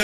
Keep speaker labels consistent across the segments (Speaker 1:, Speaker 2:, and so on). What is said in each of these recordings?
Speaker 1: de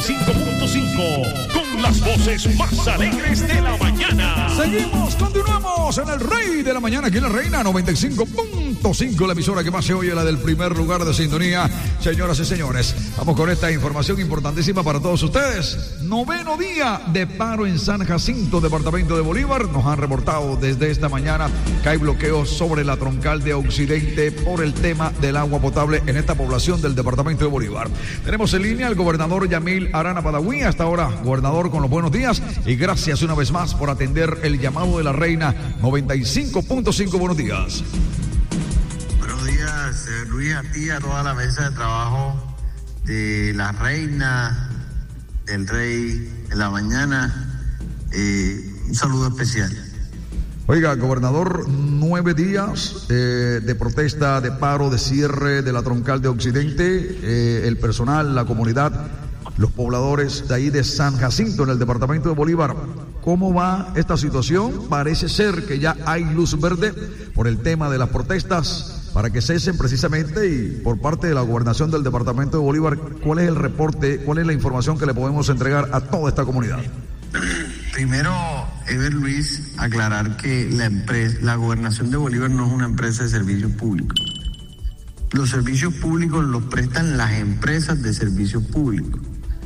Speaker 1: 95.5, con las voces más alegres de la mañana.
Speaker 2: Continuamos en el Rey de la Mañana, aquí en la Reina 95.5, la emisora que más se oye, la del primer lugar de sintonía. Señoras y señores, vamos con esta información importantísima para todos ustedes. 9º día de paro en San Jacinto, departamento de Bolívar. Nos han reportado desde esta mañana que hay bloqueos sobre la troncal de Occidente por el tema del agua potable en esta población del departamento de Bolívar. Tenemos en línea al gobernador Yamil Arana Padawi. Hasta ahora, gobernador, con los buenos días y gracias una vez más por atender el llamado de la Reina 95.5. Buenos días.
Speaker 3: Buenos días, Luis, a ti, a toda la mesa de trabajo de la Reina, del Rey de la Mañana. Un saludo especial.
Speaker 2: Oiga, gobernador, 9 días de protesta, de paro, de cierre de la troncal de Occidente. El personal, la comunidad, los pobladores de ahí de San Jacinto, en el departamento de Bolívar. ¿Cómo va esta situación? Parece ser que ya hay luz verde por el tema de las protestas para que cesen precisamente, y por parte de la gobernación del departamento de Bolívar, ¿cuál es el reporte, cuál es la información que le podemos entregar a toda esta comunidad?
Speaker 3: Primero, Ever Luis, aclarar que la gobernación de Bolívar no es una empresa de servicios públicos. Los servicios públicos los prestan las empresas de servicios públicos.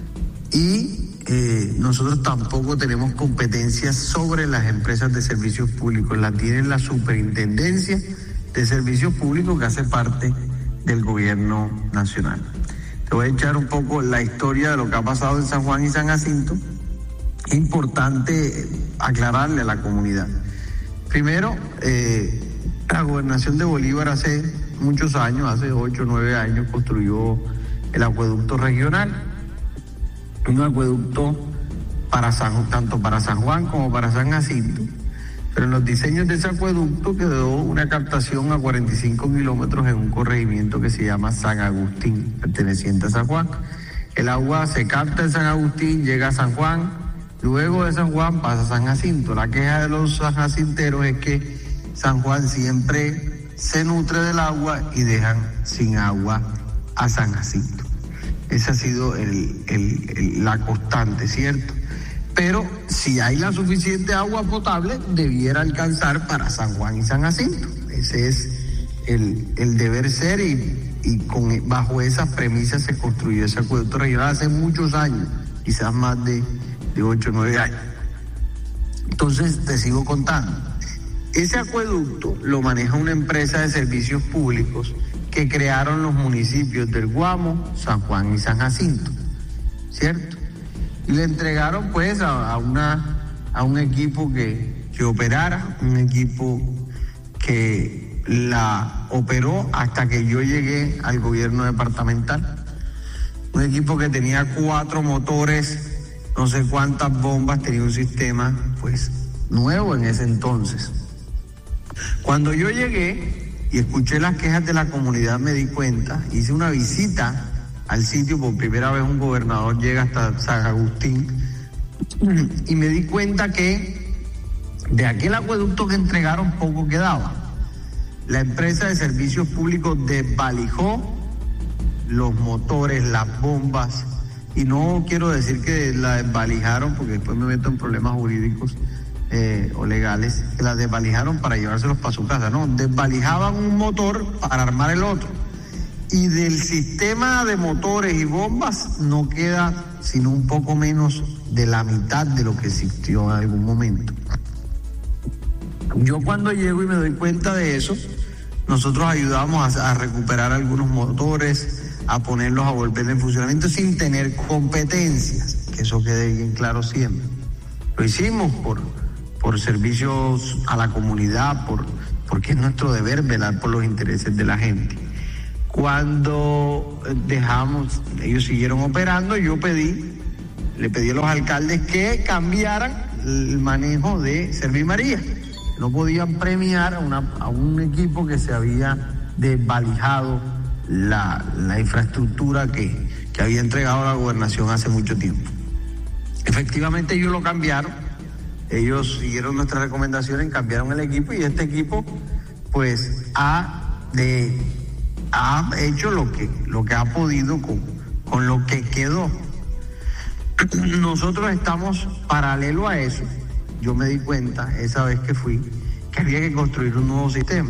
Speaker 3: Y nosotros tampoco tenemos competencias sobre las empresas de servicios públicos. La tiene la Superintendencia de Servicios Públicos, que hace parte del gobierno nacional. Te voy a echar un poco la historia de lo que ha pasado en San Juan y San Jacinto. Es importante aclararle a la comunidad. Primero, la gobernación de Bolívar hace muchos años, hace 8 o 9 años, construyó el acueducto regional. Un acueducto tanto para San Juan como para San Jacinto, pero en los diseños de ese acueducto quedó una captación a 45 kilómetros en un corregimiento que se llama San Agustín, perteneciente a San Juan. El agua se capta en San Agustín, llega a San Juan, luego de San Juan pasa a San Jacinto. La queja de los sanjacinteros es que San Juan siempre se nutre del agua y dejan sin agua a San Jacinto. Esa ha sido la constante, ¿cierto? Pero si hay la suficiente agua potable, debiera alcanzar para San Juan y San Jacinto. Ese es el deber ser, y bajo esas premisas se construyó ese acueducto regional hace muchos años, quizás más de 8 o 9 años. Entonces, te sigo contando. Ese acueducto lo maneja una empresa de servicios públicos que crearon los municipios del Guamo, San Juan y San Jacinto, ¿cierto? Y le entregaron pues a un equipo que operara, un equipo que la operó hasta que yo llegué al gobierno departamental. Un equipo que tenía 4 motores, no sé cuántas bombas, tenía un sistema pues nuevo en ese entonces. Cuando yo llegué y escuché las quejas de la comunidad, me di cuenta, hice una visita al sitio, por primera vez un gobernador llega hasta San Agustín, y me di cuenta que de aquel acueducto que entregaron poco quedaba. La empresa de servicios públicos desvalijó los motores, las bombas, y no quiero decir que la desvalijaron porque después me meto en problemas jurídicos o legales, que las desvalijaron para llevárselos para su casa. No, desvalijaban un motor para armar el otro. Y del sistema de motores y bombas no queda sino un poco menos de la mitad de lo que existió en algún momento. Yo cuando llego y me doy cuenta de eso, nosotros ayudamos a recuperar algunos motores, a ponerlos, a volver en funcionamiento sin tener competencias, que eso quede bien claro siempre. Lo hicimos por servicios a la comunidad, porque es nuestro deber velar por los intereses de la gente. Cuando dejamos, ellos siguieron operando, yo le pedí a los alcaldes que cambiaran el manejo de Servimaría. No podían premiar a un equipo que se había desvalijado la infraestructura que había entregado la gobernación hace mucho tiempo. Efectivamente ellos lo cambiaron, ellos siguieron nuestras recomendaciones, cambiaron el equipo, y este equipo pues ha hecho lo que ha podido con lo que quedó. nosotros estamos paralelo a eso. Yo me di cuenta esa vez que fui que había que construir un nuevo sistema.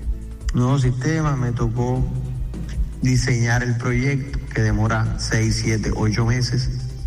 Speaker 3: Me tocó diseñar el proyecto que demora 6, 7, 8 meses.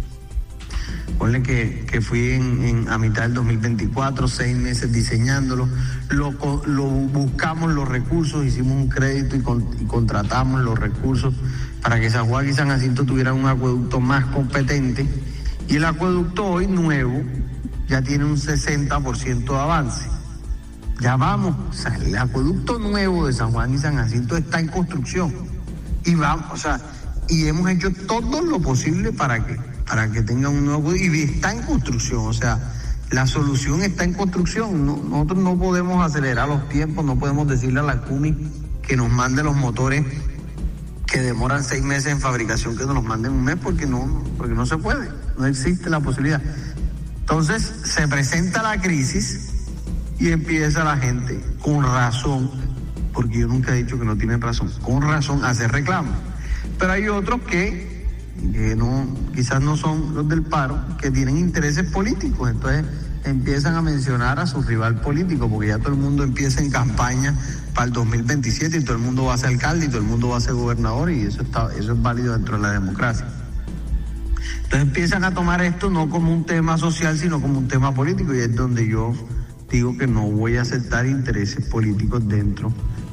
Speaker 3: Ponle que fui a mitad del 2024, 6 meses diseñándolo. Lo buscamos los recursos, hicimos un crédito y contratamos los recursos para que San Juan y San Jacinto tuvieran un acueducto más competente. Y el acueducto hoy nuevo ya tiene un 60% de avance. Ya vamos, o sea, el acueducto nuevo de San Juan y San Jacinto está en construcción. Y vamos, o sea, y hemos hecho todo lo posible para que tenga un nuevo acueducto, y está en construcción, o sea, la solución está en construcción. Nosotros no podemos acelerar los tiempos, no podemos decirle a la CUMI que nos mande los motores que demoran 6 meses en fabricación, que nos los manden un mes, porque no se puede, no existe la posibilidad. Entonces se presenta la crisis y empieza la gente, con razón, porque yo nunca he dicho que no tienen razón, con razón a hacer reclamos. Pero hay otros que no, quizás no son los del paro, que tienen intereses políticos, entonces empiezan a mencionar a su rival político, porque ya todo el mundo empieza en campaña para el 2027 y todo el mundo va a ser alcalde y todo el mundo va a ser gobernador, y eso es válido dentro de la democracia. Entonces empiezan a tomar esto no como un tema social, sino como un tema político, y es donde yo digo que no voy a aceptar intereses políticos dentro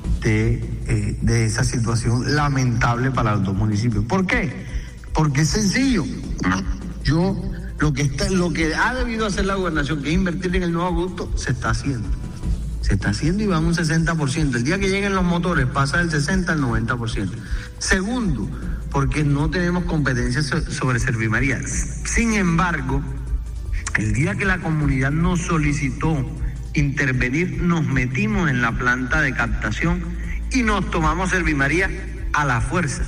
Speaker 3: de esa situación lamentable para los dos municipios. ¿Por qué? Porque es sencillo. Lo que ha debido hacer la gobernación, que es invertir en el nuevo acueducto, se está haciendo y va a un 60%. El día que lleguen los motores pasa del 60 al 90%. Segundo, porque no tenemos competencias sobre Servimaría. Sin embargo, el día que la comunidad nos solicitó intervenir, nos metimos en la planta de captación y nos tomamos Servimaría a la fuerza,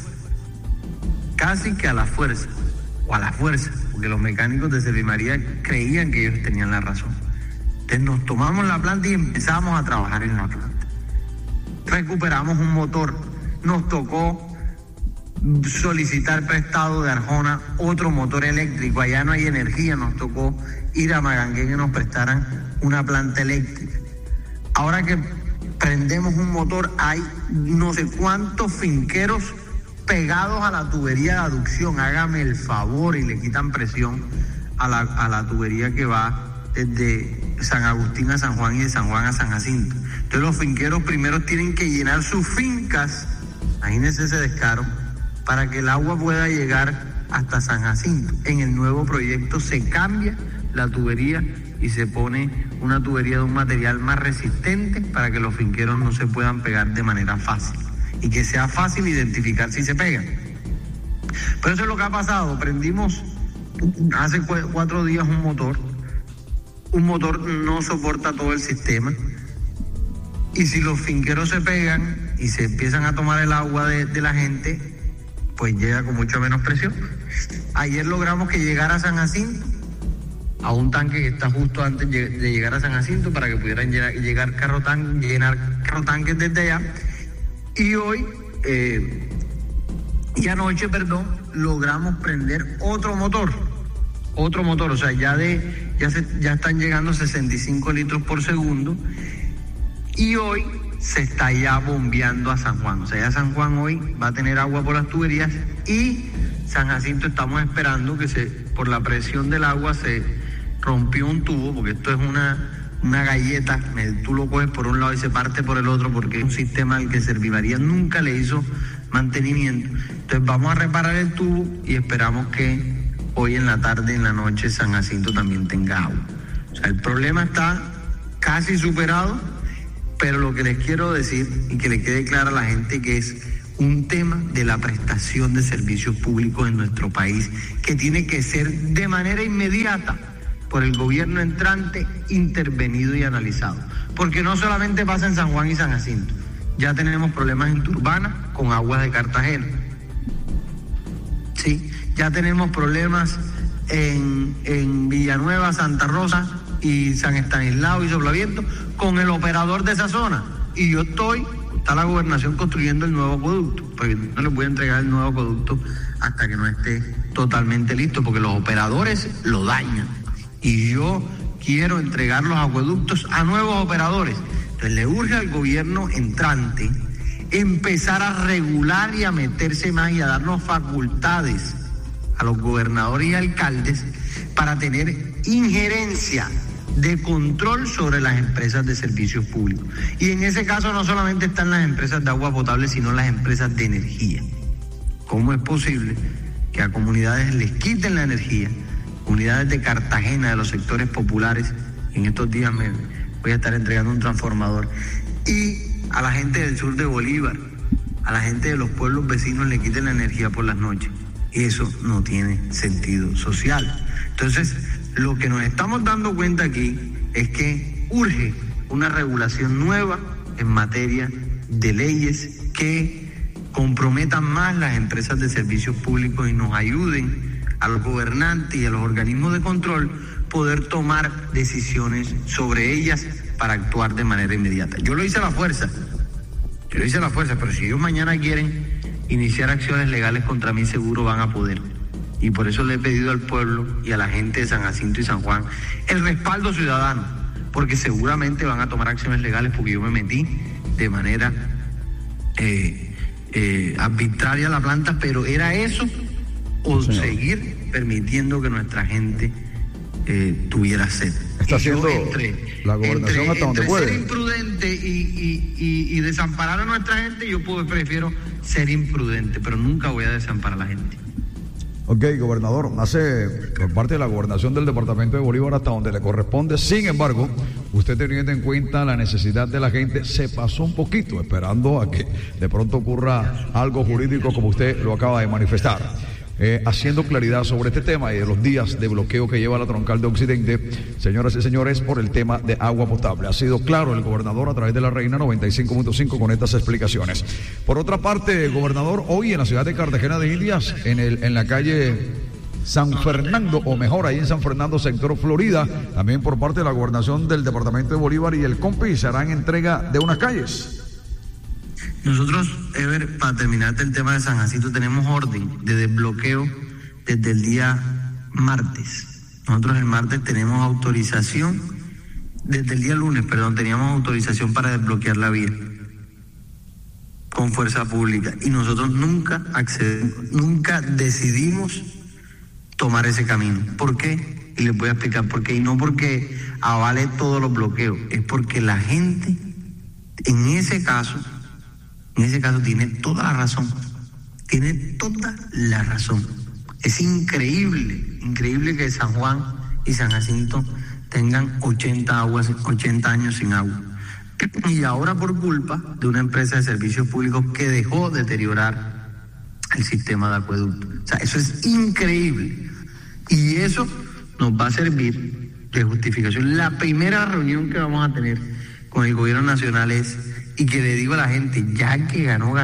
Speaker 3: casi que a la fuerza, porque los mecánicos de Servimaría creían que ellos tenían la razón. Entonces nos tomamos la planta y empezamos a trabajar en la planta. Recuperamos un motor, nos tocó solicitar prestado de Arjona otro motor eléctrico, allá no hay energía, nos tocó ir a Magangué que nos prestaran una planta eléctrica. Ahora que prendemos un motor, hay no sé cuántos finqueros pegados a la tubería de aducción, hágame el favor, y le quitan presión a la tubería que va desde San Agustín a San Juan y de San Juan a San Jacinto. Entonces los finqueros primero tienen que llenar sus fincas, imagínense ese descaro, para que el agua pueda llegar hasta San Jacinto. En el nuevo proyecto se cambia la tubería y se pone una tubería de un material más resistente para que los finqueros no se puedan pegar de manera fácil y que sea fácil identificar si se pegan. Pero eso es lo que ha pasado. Prendimos hace 4 días un motor no soporta todo el sistema, y si los finqueros se pegan y se empiezan a tomar el agua de la gente, pues llega con mucho menos presión. Ayer logramos que llegara a San Jacinto, a un tanque que está justo antes de llegar a San Jacinto, para que pudieran llenar carrotanques desde allá. Y hoy, y anoche, logramos prender otro motor, o sea, ya están llegando 65 litros por segundo, y hoy se está ya bombeando a San Juan. O sea, ya San Juan hoy va a tener agua por las tuberías, y San Jacinto estamos esperando que por la presión del agua se rompió un tubo, porque esto es una galleta, tú lo coges por un lado y se parte por el otro, porque es un sistema al que Servimaría nunca le hizo mantenimiento. Entonces vamos a reparar el tubo y esperamos que hoy en la tarde, en la noche, San Jacinto también tenga agua. O sea, el problema está casi superado, pero lo que les quiero decir, y que le quede claro a la gente, que es un tema de la prestación de servicios públicos en nuestro país, que tiene que ser de manera inmediata por el gobierno entrante intervenido y analizado. Porque no solamente pasa en San Juan y San Jacinto, ya tenemos problemas en Turbana con aguas de Cartagena. Sí, ya tenemos problemas en Villanueva, Santa Rosa y San Estanislao y Soplaviento con el operador de esa zona. Y está la gobernación construyendo el nuevo acueducto, porque no les voy a entregar el nuevo acueducto hasta que no esté totalmente listo, porque los operadores lo dañan. Y yo quiero entregar los acueductos a nuevos operadores. Entonces le urge al gobierno entrante empezar a regular y a meterse más y a darnos facultades a los gobernadores y alcaldes para tener injerencia de control sobre las empresas de servicios públicos. Y en ese caso no solamente están las empresas de agua potable, sino las empresas de energía. ¿Cómo es posible que a comunidades les quiten la energía? Comunidades de Cartagena, de los sectores populares, en estos días me voy a estar entregando un transformador, y a la gente del sur de Bolívar, a la gente de los pueblos vecinos le quiten la energía por las noches. Eso no tiene sentido social. Entonces, lo que nos estamos dando cuenta aquí es que urge una regulación nueva en materia de leyes que comprometan más las empresas de servicios públicos y nos ayuden a los gobernantes y a los organismos de control poder tomar decisiones sobre ellas para actuar de manera inmediata. Yo lo hice a la fuerza, pero si ellos mañana quieren iniciar acciones legales contra mí, seguro van a poder. Y por eso le he pedido al pueblo y a la gente de San Jacinto y San Juan el respaldo ciudadano, porque seguramente van a tomar acciones legales, porque yo me metí de manera arbitraria a la planta, pero era eso o seguir permitiendo que nuestra gente tuviera sed.
Speaker 2: Está haciendo la gobernación hasta donde puede.
Speaker 3: Ser imprudente y desamparar a nuestra gente, yo prefiero ser imprudente, pero nunca voy a desamparar a la gente.
Speaker 2: Ok, gobernador, hace por parte de la gobernación del departamento de Bolívar hasta donde le corresponde. Sin embargo, usted teniendo en cuenta la necesidad de la gente, se pasó un poquito esperando a que de pronto ocurra algo jurídico como usted lo acaba de manifestar. Haciendo claridad sobre este tema y de los días de bloqueo que lleva la troncal de Occidente, señoras y señores, por el tema de agua potable. Ha sido claro el gobernador a través de la Reina 95.5 con estas explicaciones. Por otra parte, gobernador, hoy en la ciudad de Cartagena de Indias, en la calle San Fernando, o mejor, ahí en San Fernando, sector Florida, también por parte de la gobernación del departamento de Bolívar y el COMPI, se harán entrega de unas calles.
Speaker 3: Nosotros, Ever, para terminarte el tema de San Jacinto, tenemos orden de desbloqueo desde el día martes. Nosotros el martes tenemos autorización, desde el día lunes, teníamos autorización para desbloquear la vía con fuerza pública. Y nosotros nunca accedemos, nunca decidimos tomar ese camino. ¿Por qué? Y les voy a explicar por qué. Y no porque avale todos los bloqueos, es porque la gente, en ese caso tiene toda la razón. Tiene toda la razón. Es increíble que San Juan y San Jacinto tengan 80 años sin agua. Y ahora por culpa de una empresa de servicios públicos que dejó deteriorar el sistema de acueducto. O sea, eso es increíble. Y eso nos va a servir de justificación. La primera reunión que vamos a tener con el gobierno nacional y que le digo a la gente, ya que ganó.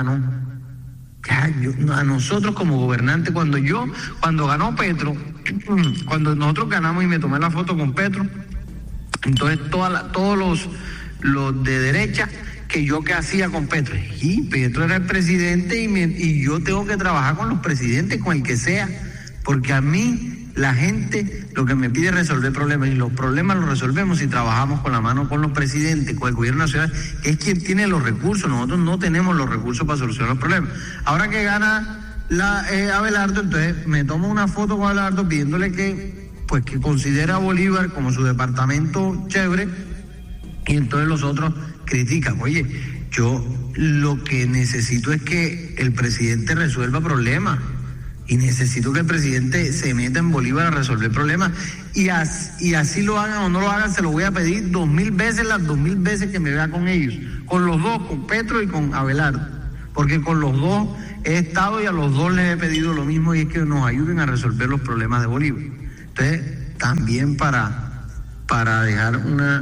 Speaker 3: Ya, a nosotros como gobernantes, cuando ganó Petro, cuando nosotros ganamos y me tomé la foto con Petro, entonces todos los de derecha, que yo qué hacía con Petro. Y Petro era el presidente y yo tengo que trabajar con los presidentes, con el que sea, porque a mí la gente lo que me pide es resolver problemas, y los problemas los resolvemos si trabajamos con la mano con los presidentes, con el gobierno nacional, que es quien tiene los recursos. Nosotros no tenemos los recursos para solucionar los problemas. Ahora que gana Abelardo, entonces me tomo una foto con Abelardo pidiéndole que considera a Bolívar como su departamento chévere, y entonces los otros critican. Oye, yo lo que necesito es que el presidente resuelva problemas. Y necesito que el presidente se meta en Bolívar a resolver problemas. Y así lo hagan o no lo hagan, se lo voy a pedir 2000 veces, las 2000 veces que me vea con ellos. Con los dos, con Petro y con Abelardo. Porque con los dos he estado y a los dos les he pedido lo mismo, y es que nos ayuden a resolver los problemas de Bolívar. Entonces, también para dejar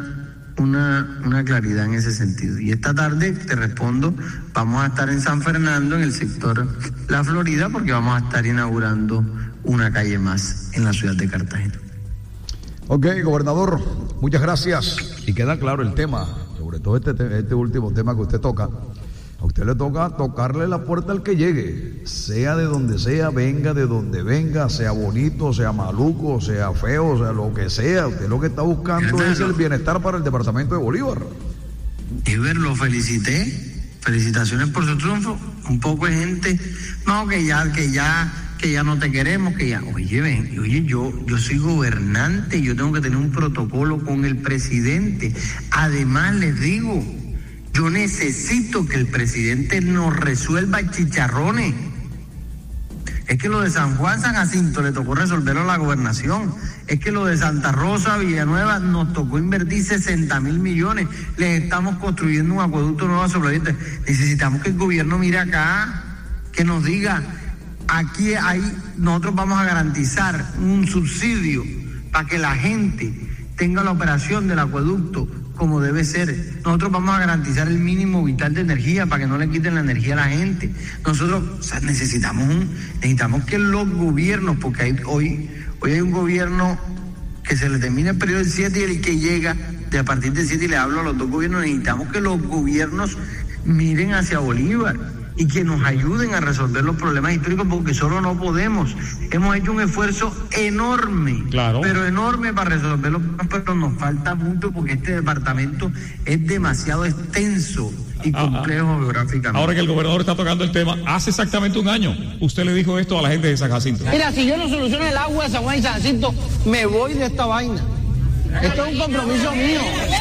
Speaker 3: una claridad en ese sentido. Y esta tarde, te respondo, vamos a estar en San Fernando, en el sector La Florida, porque vamos a estar inaugurando una calle más en la ciudad de Cartagena.
Speaker 2: Ok, gobernador, muchas gracias. Y queda claro el tema, sobre todo este último tema que usted toca, A usted le toca tocarle la puerta al que llegue, sea de donde sea, venga de donde venga, sea bonito, sea maluco, sea feo, sea lo que sea. Usted lo que está buscando es el bienestar para el departamento de Bolívar.
Speaker 3: Ever, lo felicité. Felicitaciones por su triunfo. Un poco de gente, no, que ya no te queremos, que ya. Oye, yo soy gobernante, yo tengo que tener un protocolo con el presidente. Además, les digo, yo necesito que el presidente nos resuelva chicharrones. Es que lo de San Juan, San Jacinto le tocó resolverlo a la gobernación. Es que lo de Santa Rosa, Villanueva, nos tocó invertir 60.000 millones. Les estamos construyendo un acueducto nuevo a Sobrevivente. Necesitamos que el gobierno mire acá, que nos diga, aquí nosotros vamos a garantizar un subsidio para que la gente tenga la operación del acueducto como debe ser. Nosotros vamos a garantizar el mínimo vital de energía para que no le quiten la energía a la gente. Nosotros necesitamos que los gobiernos, porque hoy hay un gobierno que se le termina el periodo del 7 y el que llega a partir del 7, y le hablo a los dos gobiernos, necesitamos que los gobiernos miren hacia Bolívar y que nos ayuden a resolver los problemas históricos, porque solo no podemos. Hemos hecho un esfuerzo enorme,
Speaker 4: claro,
Speaker 3: pero enorme para resolver los problemas, pero nos falta mucho porque este departamento es demasiado extenso y complejo geográficamente.
Speaker 4: Ahora que el gobernador está tocando el tema, hace exactamente un año usted le dijo esto a la gente de San Jacinto.
Speaker 5: Mira, si yo no soluciono el agua de San Juan y San Jacinto, me voy de esta vaina. Esto es un compromiso mío.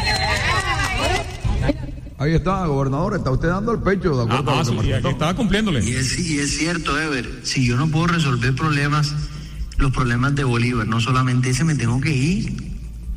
Speaker 2: Ahí está, gobernador, está usted dando el pecho, de acuerdo a lo que
Speaker 4: sí, estaba cumpliéndole.
Speaker 3: Y es cierto, Ever, si yo no puedo resolver los problemas de Bolívar, no solamente ese, me tengo que ir.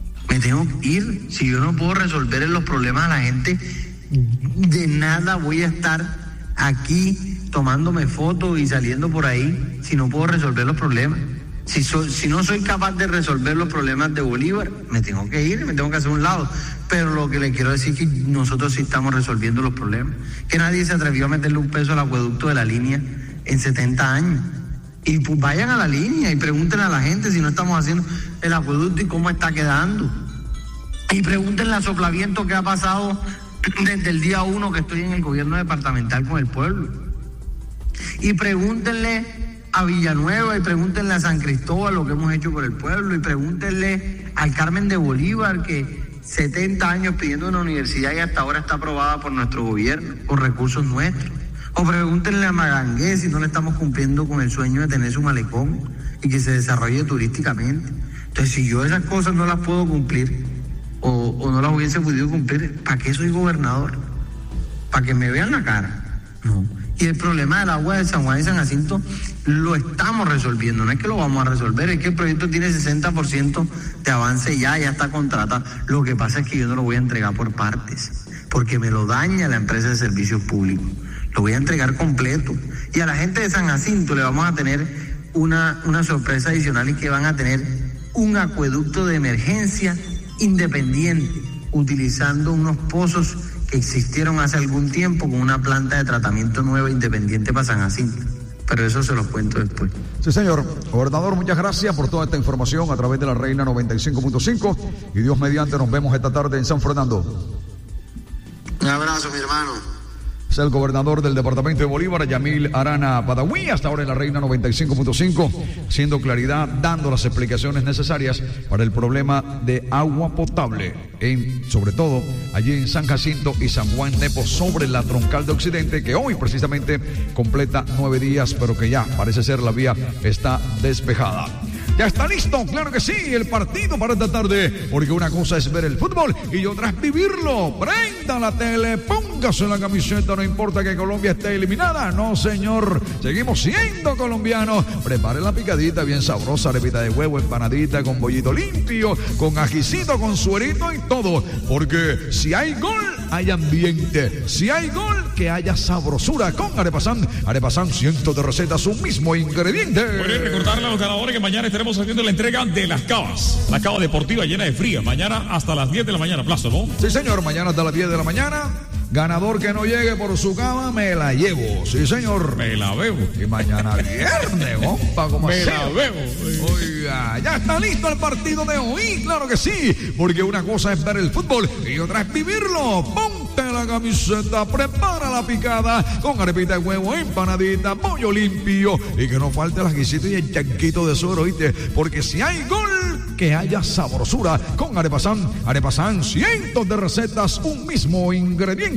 Speaker 3: Si yo no puedo resolver los problemas a la gente, de nada voy a estar aquí tomándome fotos y saliendo por ahí si no puedo resolver los problemas. Si no soy capaz de resolver los problemas de Bolívar, me tengo que ir, me tengo que hacer un lado. Pero lo que le quiero decir es que nosotros sí estamos resolviendo los problemas. Que nadie se atrevió a meterle un peso al acueducto de la línea en 70 años. Y pues vayan a la línea y pregúntenle a la gente si no estamos haciendo el acueducto y cómo está quedando. Y pregúntenle a Soplaviento qué ha pasado desde el día 1 que estoy en el gobierno departamental con el pueblo. Y pregúntenle a Villanueva y pregúntenle a San Cristóbal lo que hemos hecho por el pueblo, y pregúntenle al Carmen de Bolívar, que 70 años pidiendo una universidad y hasta ahora está aprobada por nuestro gobierno, con recursos nuestros. O pregúntenle a Magangué si no le estamos cumpliendo con el sueño de tener su malecón y que se desarrolle turísticamente. Entonces, si yo esas cosas no las puedo cumplir o no las hubiese podido cumplir, ¿para qué soy gobernador? ¿Para que me vean la cara? No. Y el problema del agua de San Juan y San Jacinto lo estamos resolviendo, no es que lo vamos a resolver, es que el proyecto tiene 60% de avance ya está contratado. Lo que pasa es que yo no lo voy a entregar por partes, porque me lo daña la empresa de servicios públicos. Lo voy a entregar completo. Y a la gente de San Jacinto le vamos a tener una sorpresa adicional, y que van a tener un acueducto de emergencia independiente, utilizando unos pozos que existieron hace algún tiempo con una planta de tratamiento nueva independiente para San Jacinto. Pero eso se los cuento después.
Speaker 2: Sí, señor. Gobernador, muchas gracias por toda esta información a través de la Reina 95.5, y Dios mediante nos vemos esta tarde en San Fernando.
Speaker 3: Un abrazo, mi hermano.
Speaker 2: Es el gobernador del departamento de Bolívar, Yamil Arana Padawi, hasta ahora en la Reina 95.5, haciendo claridad, dando las explicaciones necesarias para el problema de agua potable, sobre todo allí en San Jacinto y San Juan Nepo, sobre la troncal de Occidente, que hoy precisamente completa 9 días, pero que ya parece ser la vía está despejada. Ya está listo, claro que sí, el partido para esta tarde, porque una cosa es ver el fútbol y otra es vivirlo. Prenda la tele, póngase la camiseta, no importa que Colombia esté eliminada, no señor, seguimos siendo colombianos. Prepare la picadita bien sabrosa, arepita de huevo, empanadita con bollito limpio, con ajicito, con suerito y todo, porque si hay gol, hay ambiente, si hay gol, que haya sabrosura con Arepasan. Arepasan, cientos de recetas, un mismo ingrediente.
Speaker 4: Pueden recordarle a los ganadores que mañana estaremos haciendo la entrega de las cavas. La cava deportiva llena de fría. Mañana hasta las 10 de la mañana, plazo, ¿no?
Speaker 2: Sí, señor, mañana hasta las 10 de la mañana. Ganador que no llegue por su cama, me la llevo. Sí, señor.
Speaker 4: Me la bebo.
Speaker 2: Y mañana viernes, compa, como
Speaker 4: Me
Speaker 2: así.
Speaker 4: la bebo.
Speaker 2: Oiga, ya está listo el partido de hoy, claro que sí, porque una cosa es ver el fútbol y otra es vivirlo. Ponte la camiseta, prepara la picada con arepita de huevo, empanadita, pollo limpio y que no falte las guisitas y el chanquito de suero, ¿oíste? Porque si hay gol, que haya sabrosura con Arepasan. Arepasan, cientos de recetas, un mismo ingrediente.